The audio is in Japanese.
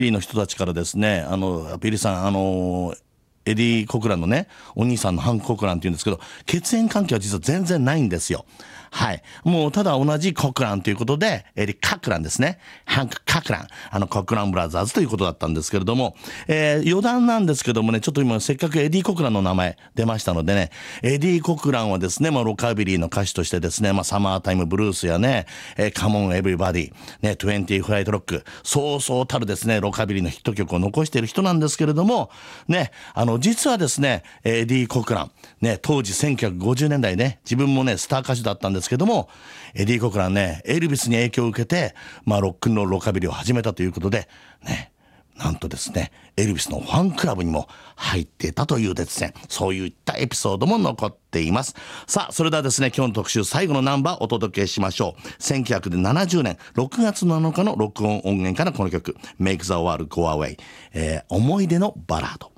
ビリーの人たちからですね、ビリーさん、エディ・コクランのね、お兄さんのハンク・コクランって言うんですけど、血縁関係は実は全然ないんですよ。はい。もうただ同じコクランということで、エディ・カクランですね。ハンク・カクラン。コクランブラザーズということだったんですけれども、余談なんですけどもね、ちょっと今せっかくエディ・コクランの名前出ましたのでね、エディ・コクランはですね、ロカビリーの歌手としてですね、サマータイム・ブルースやね、カモン・エブリバディ、ね、20フライト・ロック、そうそうたるですね、ロカビリーのヒット曲を残している人なんですけれども、ね、実はですね、エディ・コクラン、ね、当時1950年代ね、自分もね、スター歌手だったんですけども、エディ・コクランね、エルビスに影響を受けて、ロックンロール、ロカビリーを始めたということで、ね、なんとですね、エルビスのファンクラブにも入っていたというですね、そういったエピソードも残っています。さあ、それではですね、今日の特集最後のナンバーお届けしましょう。1970年6月7日の録音音源からこの曲、Make the World Go Away、思い出のバラード。